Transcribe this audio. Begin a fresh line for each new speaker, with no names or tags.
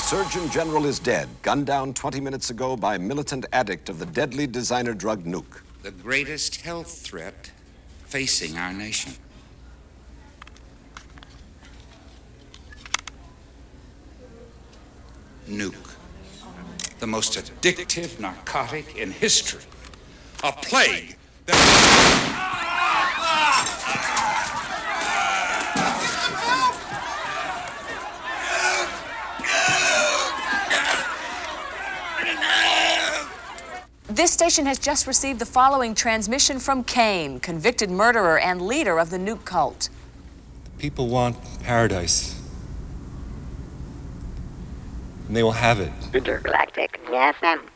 Surgeon General is dead, gunned down 20 minutes ago by militant addict of the deadly designer drug nuke.
The greatest health threat facing our nation. Nuke. The most addictive narcotic in history. A plague that...
This station has just received the following transmission from Cain, convicted murderer and leader of the nuke cult.
People want paradise. And they will have it.
Intergalactic FM.